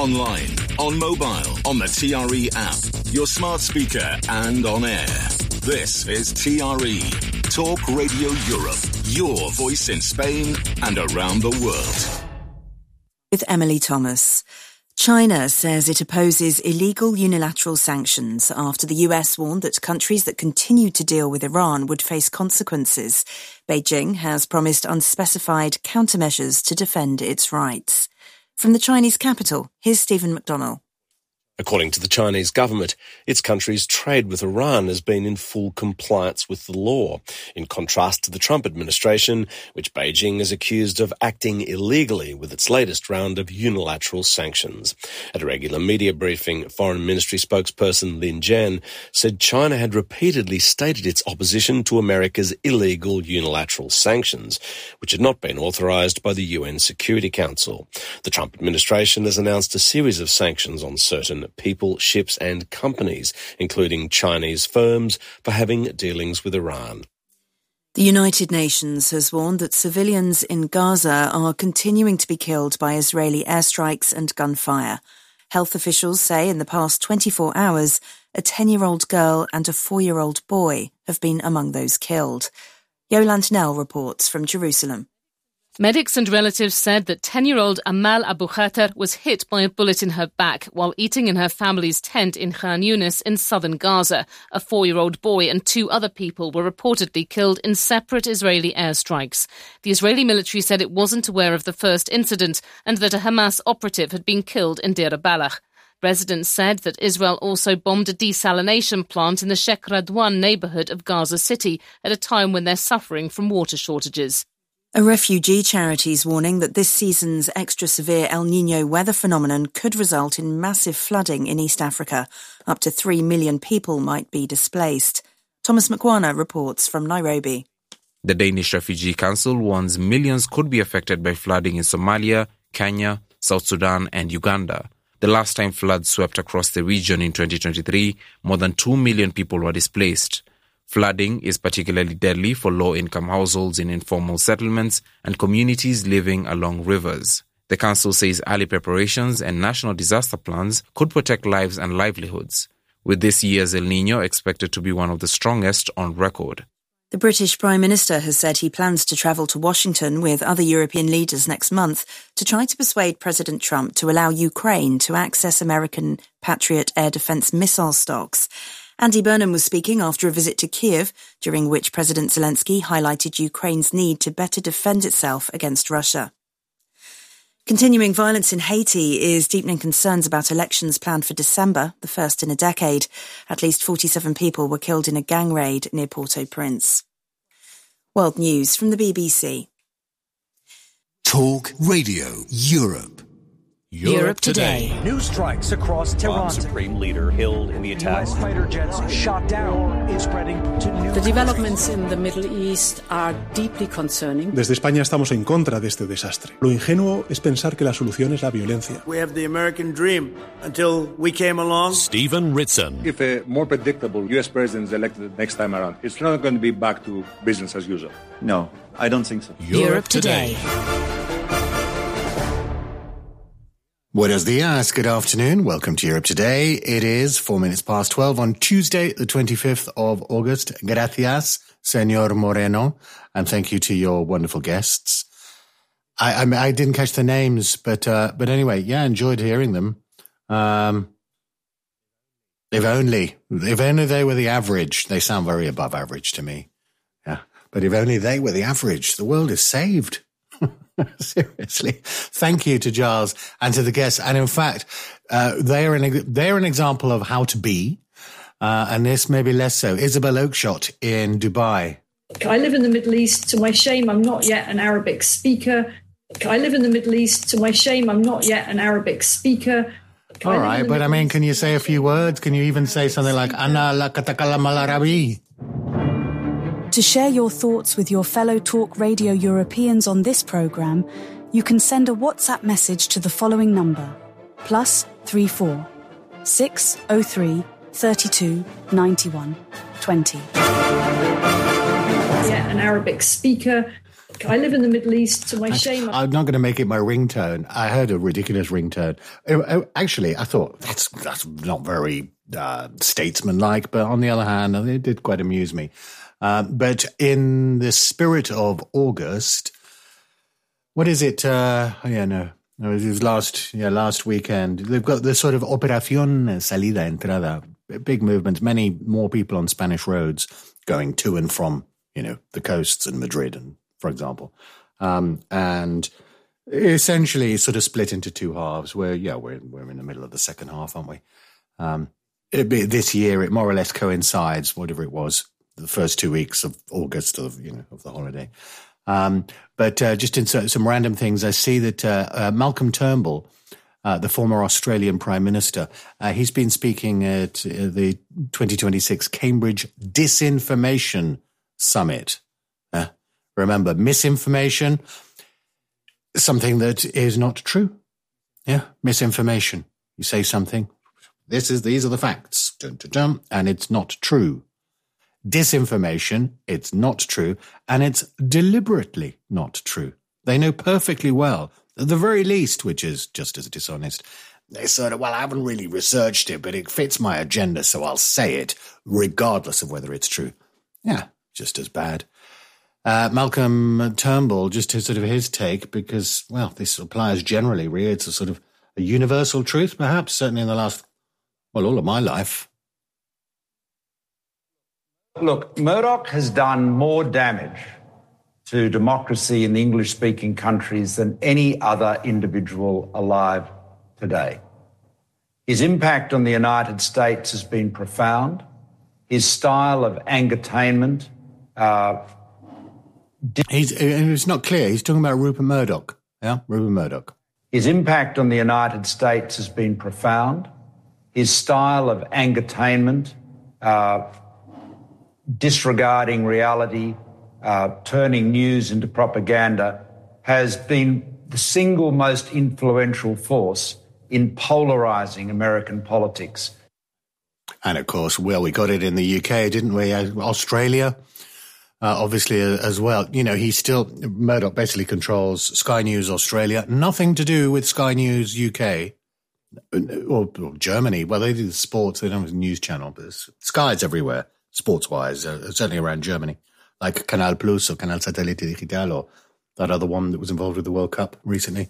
online, on mobile, on the TRE app, your smart speaker and on air. This is TRE, Talk Radio Europe, your voice in Spain and around the world. With Emily Thomas. China says it opposes illegal unilateral sanctions after the US warned that countries that continue to deal with Iran would face consequences. Beijing has promised unspecified countermeasures to defend its rights. From the Chinese capital, here's Stephen McDonnell. According to the Chinese government, its country's trade with Iran has been in full compliance with the law, in contrast to the Trump administration, which Beijing is accused of acting illegally with its latest round of unilateral sanctions. At a regular media briefing, Foreign Ministry spokesperson Lin Jian said China had repeatedly stated its opposition to America's illegal unilateral sanctions, which had not been authorized by the UN Security Council. The Trump administration has announced a series of sanctions on certain people, ships and companies, including Chinese firms, for having dealings with Iran. The United Nations has warned that civilians in Gaza are continuing to be killed by Israeli airstrikes and gunfire. Health officials say in the past 24 hours, a 10-year-old girl and a 4-year-old boy have been among those killed. Yolande Knell reports from Jerusalem. Medics and relatives said that 10-year-old Amal Abu Khater was hit by a bullet in her back while eating in her family's tent in Khan Yunis in southern Gaza. A 4-year-old boy and 2 other people were reportedly killed in separate Israeli airstrikes. The Israeli military said it wasn't aware of the first incident and that a Hamas operative had been killed in Deir Balach. Residents said that Israel also bombed a desalination plant in the Sheikh Radwan neighbourhood of Gaza City at a time when they're suffering from water shortages. A refugee charity is warning that this season's extra-severe El Niño weather phenomenon could result in massive flooding in East Africa. Up to 3 million people might be displaced. Thomas Mkwana reports from Nairobi. The Danish Refugee Council warns millions could be affected by flooding in Somalia, Kenya, South Sudan and Uganda. The last time floods swept across the region in 2023, more than 2 million people were displaced. Flooding is particularly deadly for low-income households in informal settlements and communities living along rivers. The council says early preparations and national disaster plans could protect lives and livelihoods, with this year's El Niño expected to be one of the strongest on record. The British Prime Minister has said he plans to travel to Washington with other European leaders next month to try to persuade President Trump to allow Ukraine to access American Patriot air defense missile stocks. Andy Burnham was speaking after a visit to Kiev, during which President Zelensky highlighted Ukraine's need to better defend itself against Russia. Continuing violence in Haiti is deepening concerns about elections planned for December, the first in a decade. At least 47 people were killed in a gang raid near Port-au-Prince. World News from the BBC. Talk Radio Europe. Europe Today. New strikes across Tehran. Supreme leader killed in the attack. US fighter jets shot down. Is spreading to new. The developments in the Middle East are deeply concerning. Desde España estamos en contra de este desastre. Lo ingenuo es pensar que la solución es la violencia. We have the American dream until we came along. Stephen Ritson. If a more predictable US president is elected next time around, it's not going to be back to business as usual. No, I don't think so. Europe Today. Buenos dias, good afternoon. Welcome to Europe Today. It is 4 minutes past 12 on Tuesday, the 25th of August. Gracias, Senor Moreno, and thank you to your wonderful guests. I didn't catch the names, but anyway, yeah, enjoyed hearing them. If only they were the average. They sound very above average to me. Yeah, but if only they were the average, the world is saved. Seriously. Thank you to Giles and to the guests. And in fact, they're an example of how to be. And this maybe less so. Isabel Oakeshott in Dubai. I live in the Middle East. To my shame, I'm not yet an Arabic speaker. I live in the Middle East. To my shame, I'm not yet an Arabic speaker. All right. But I mean, can you say a few words? Can you even say something like, Ana la katakalam al-Arabi? To share your thoughts with your fellow Talk Radio Europeans on this programme, you can send a WhatsApp message to the following number, +34 603 32 91 20. Yeah, an Arabic speaker. I live in the Middle East, to my shame. I'm not going to make it my ringtone. I heard a ridiculous ringtone. Actually, I thought that's not very statesmanlike, but on the other hand, it did quite amuse me. But in the spirit of August, what is it? It was last weekend. They've got the sort of Operación Salida Entrada, big movements, many more people on Spanish roads going to and from, the coasts and Madrid, and for example. And essentially sort of split into two halves where, we're in the middle of the second half, aren't we? This year, it more or less coincides, whatever it was, the first 2 weeks of August of the holiday. But just in some random things, I see that Malcolm Turnbull, the former Australian Prime Minister, he's been speaking at the 2026 Cambridge Disinformation Summit. Remember, misinformation, something that is not true. Yeah, misinformation. You say something, these are the facts, and it's not true. Disinformation, it's not true, and it's deliberately not true. They know perfectly well, at the very least, which is just as dishonest. They sort of, I haven't really researched it, but it fits my agenda, so I'll say it, regardless of whether it's true. Yeah, just as bad. Malcolm Turnbull, just sort of his take, because, this applies generally, really. It's a sort of a universal truth, perhaps, certainly in the last, all of my life. Look, Murdoch has done more damage to democracy in the English-speaking countries than any other individual alive today. His impact on the United States has been profound. His style of angertainment... it's not clear. He's talking about Rupert Murdoch. Yeah, Rupert Murdoch. His impact on the United States has been profound. His style of angertainment, disregarding reality, turning news into propaganda, has been the single most influential force in polarising American politics. And, of course, we got it in the UK, didn't we? Australia, obviously, as well. Murdoch basically controls Sky News Australia. Nothing to do with Sky News UK or Germany. Well, they do the sports. They don't have a news channel, but Sky's everywhere, sports-wise, certainly around Germany, like Canal Plus or Canal Satellite Digital or that other one that was involved with the World Cup recently.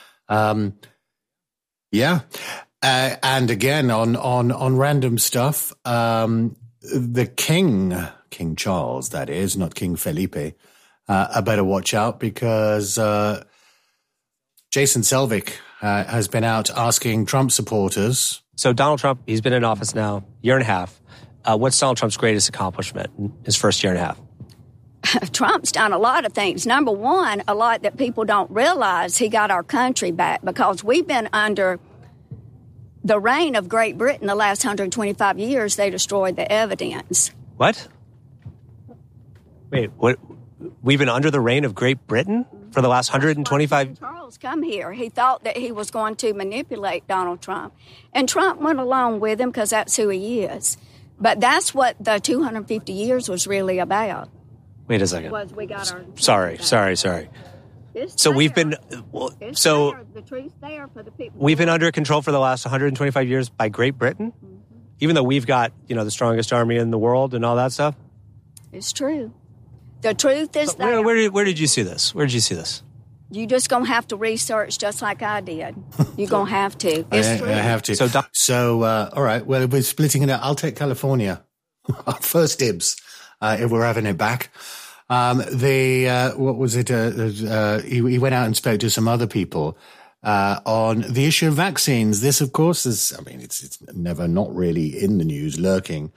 And again, on random stuff, the King Charles, that is, not King Felipe, I better watch out because Jason Selvig has been out asking Trump supporters. So Donald Trump, he's been in office now a year and a half. What's Donald Trump's greatest accomplishment in his first year and a half? Trump's done a lot of things. Number one, a lot that people don't realize, he got our country back because we've been under the reign of Great Britain the last 125 years. They destroyed the evidence. What? Wait, what? We've been under the reign of Great Britain for the last 125? Charles come here. He thought that he was going to manipulate Donald Trump. And Trump went along with him because that's who he is. But that's what the 250 years was really about. Wait a second. Was we got our sorry. So we've been the truth's there for the people. We've been under control for the last 125 years by Great Britain, even though we've got the strongest army in the world and all that stuff. It's true. The truth is there. Where did you see this? Where did you see this? You just gonna have to research just like I did. You're gonna have to. It's true. I have to. So all right. Well, if we're splitting it out, I'll take California. First dibs. If we're having it back. What was it? He went out and spoke to some other people on the issue of vaccines. This, of course, it's never not really in the news, lurking.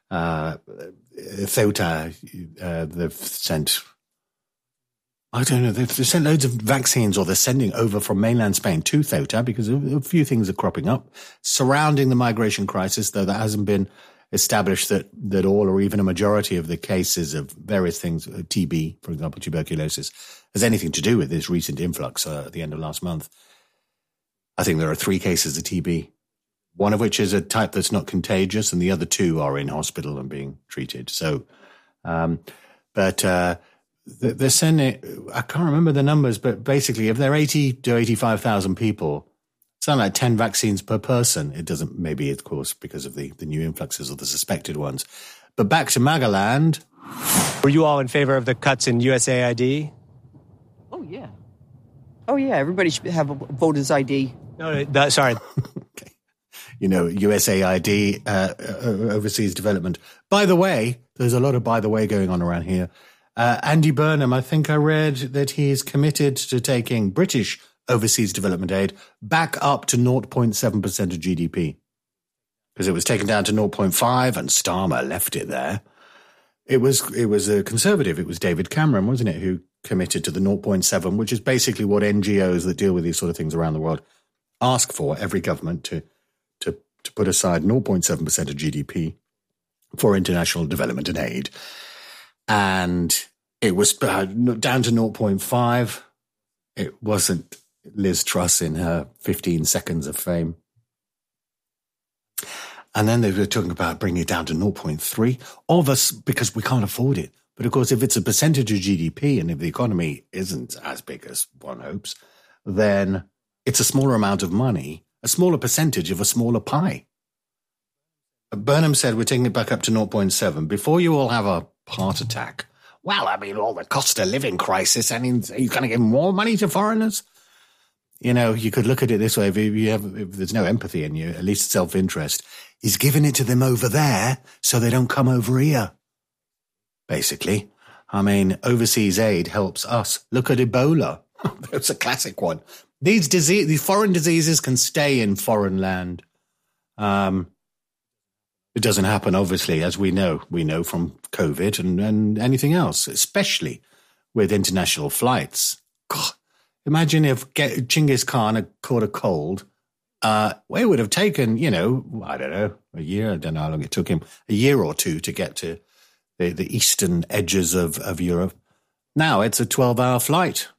Ceuta, they've sent, I don't know, they've sent loads of vaccines, or they're sending over from mainland Spain to Ceuta because a few things are cropping up surrounding the migration crisis, though that hasn't been established that all or even a majority of the cases of various things, TB, for example, tuberculosis, has anything to do with this recent influx at the end of last month. I think there are 3 cases of TB, one of which is a type that's not contagious, and the other 2 are in hospital and being treated. So, but they're sending, I can't remember the numbers, but basically if they're 80 to 85,000 people, it's not like 10 vaccines per person. It doesn't, maybe, of course, because of the new influxes or the suspected ones. But back to Magaland. Were you all in favor of the cuts in USAID? Oh, yeah. Oh, yeah. Everybody should have a voter's ID. No, sorry. Okay. USAID, overseas development. By the way, there's a lot of by the way going on around here. Andy Burnham, I think I read that he's committed to taking British overseas development aid back up to 0.7% of GDP. Because it was taken down to 0.5 and Starmer left it there. It was a Conservative. It was David Cameron, wasn't it, who committed to the 0.7, which is basically what NGOs that deal with these sort of things around the world ask for, every government to put aside 0.7% of GDP for international development and aid. And it was down to 0.5. It wasn't Liz Truss in her 15 seconds of fame. And then they were talking about bringing it down to 0.3. All of us, because we can't afford it. But of course, if it's a percentage of GDP and if the economy isn't as big as one hopes, then it's a smaller amount of money, a smaller percentage of a smaller pie. Burnham said we're taking it back up to 0.7 before you all have a heart attack. Well, I mean, all the cost of living crisis, I mean, are you going to give more money to foreigners? You could look at it this way. If there's no empathy in you, at least self-interest, he's giving it to them over there so they don't come over here. Basically, I mean, overseas aid helps us. Look at Ebola. That's a classic one. These foreign diseases can stay in foreign land. It doesn't happen, obviously, as we know. We know from COVID and anything else, especially with international flights. God, imagine if Genghis Khan had caught a cold. It would have taken, I don't know, a year. I don't know how long it took him, a year or two to get to the eastern edges of Europe. Now it's a 12-hour flight.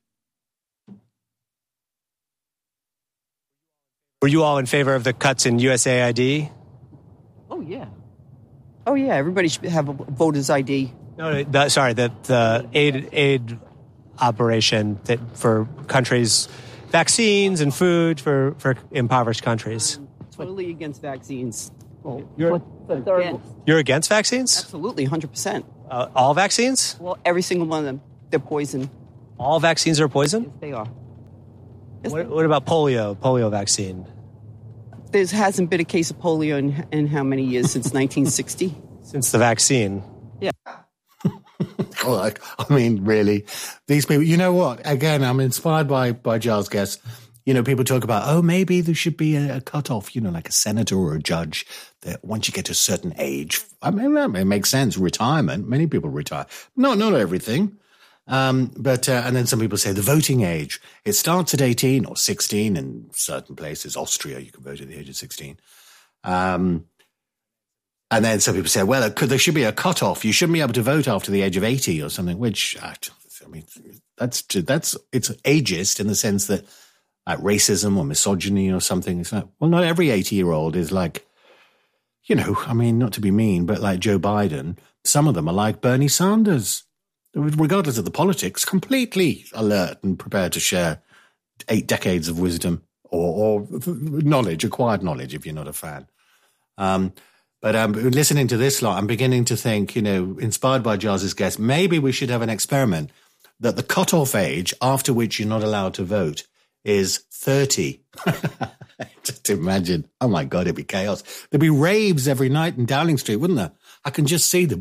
Were you all in favor of the cuts in USAID? Oh, yeah. Oh, yeah. Everybody should have a voter's ID. No, sorry, the aid operation that for countries, vaccines and food for impoverished countries. Totally against vaccines. Well, you're against vaccines? Absolutely, 100%. All vaccines? Well, every single one of them. They're poison. All vaccines are poison? Yes, they are. Yes, what about polio vaccine? There hasn't been a case of polio in how many years? Since 1960? Since the vaccine. Yeah. I mean, really, these people, you know what? Again, I'm inspired by Giles Guest. People talk about, maybe there should be a cutoff, like a senator or a judge, that once you get to a certain age, I mean, it makes sense. Retirement, many people retire. Not everything. But and then some people say the voting age, it starts at 18 or 16 in certain places. Austria, you can vote at the age of 16. And then some people say, well, there should be a cutoff. You shouldn't be able to vote after the age of 80 or something, which, I mean, it's ageist in the sense that like racism or misogyny or something. It's like, well, not every 80-year-old is like, I mean, not to be mean, but like Joe Biden. Some of them are like Bernie Sanders. Regardless of the politics, completely alert and prepared to share 8 decades of wisdom or knowledge, acquired knowledge, if you're not a fan. But listening to this lot, I'm beginning to think, inspired by Giles' guest, maybe we should have an experiment that the cutoff age after which you're not allowed to vote is 30. Just imagine. Oh, my God, it'd be chaos. There'd be raves every night in Dowling Street, wouldn't there? I can just see the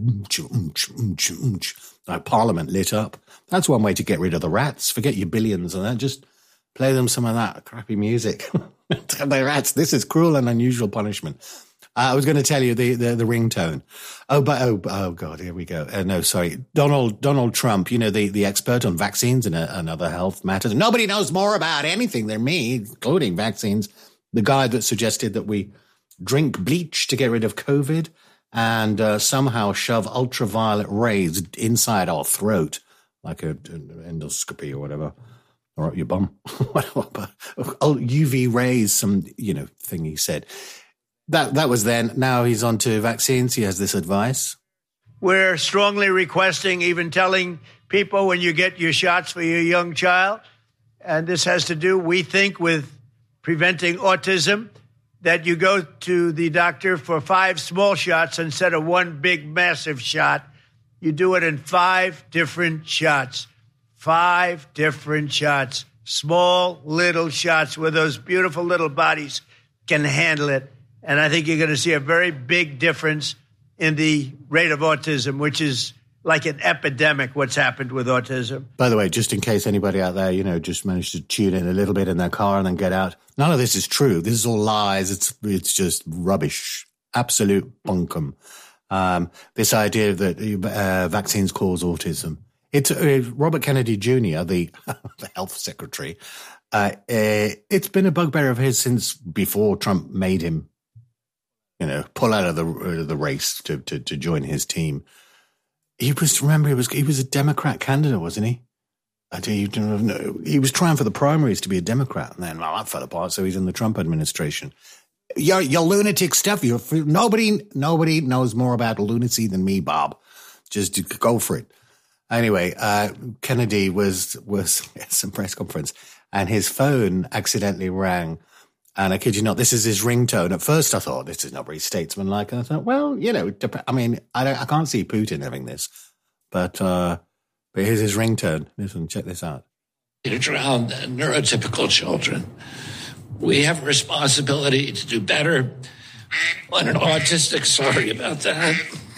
like Parliament lit up. That's one way to get rid of the rats. Forget your billions and that. Just play them some of that crappy music. The rats. This is cruel and unusual punishment. I was going to tell you the ringtone. Oh, God, here we go. No, sorry. Donald Trump, the expert on vaccines and other health matters. Nobody knows more about anything than me, including vaccines. The guy that suggested that we drink bleach to get rid of COVID and somehow shove ultraviolet rays inside our throat, like an endoscopy or whatever, or up your bum. UV rays, some, thing he said. That was then. Now he's on to vaccines. He has this advice. We're strongly requesting, even telling people when you get your shots for your young child, and this has to do, we think, with preventing autism, that you go to the doctor for 5 small shots instead of 1 big, massive shot. You do it in 5 different shots. 5 different shots. Small, little shots where those beautiful little bodies can handle it. And I think you're going to see a very big difference in the rate of autism, which is like an epidemic, what's happened with autism. By the way, just in case anybody out there, just managed to tune in a little bit in their car and then get out, none of this is true. This is all lies. It's just rubbish. Absolute bunkum. This idea that vaccines cause autism. It's Robert Kennedy Jr., the health secretary. It's been a bugbear of his since before Trump made him, pull out of the race to join his team. He was a Democrat candidate, wasn't he? He was trying for the primaries to be a Democrat, and then that fell apart. So he's in the Trump administration. You're lunatic stuff. Nobody knows more about lunacy than me, Bob. Just go for it. Anyway, Kennedy was at some press conference, and his phone accidentally rang. And I kid you not, this is his ringtone. At first, I thought this is not very statesmanlike. And I thought, well, I can't see Putin having this, but here's his ringtone. Listen, check this out. Around neurotypical children, we have a responsibility to do better on an autistic. Sorry about that.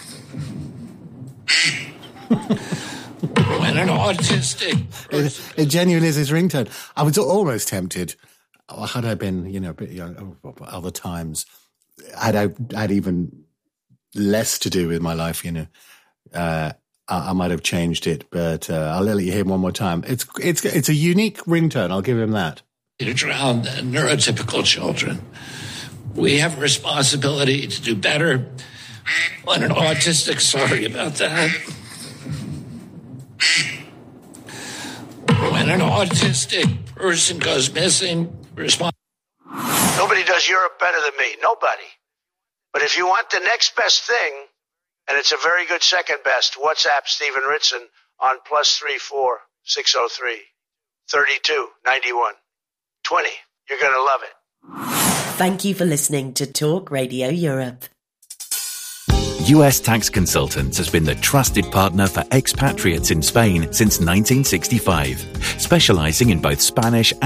When an autistic person, it genuinely is his ringtone. I was almost tempted. Had I been, a bit young, other times, had I had even less to do with my life, I might have changed it. But I'll let you hear one more time. It's a unique ringtone. I'll give him that. Around neurotypical children, we have a responsibility to do better on an autistic. Sorry about that. When an autistic person goes missing, Nobody does Europe better than me. Nobody. But if you want the next best thing, and it's a very good second best, WhatsApp Stephen Ritson on +34 603 32 91 20. You're going to love it. Thank you for listening to Talk Radio Europe. US Tax Consultants has been the trusted partner for expatriates in Spain since 1965, specializing in both Spanish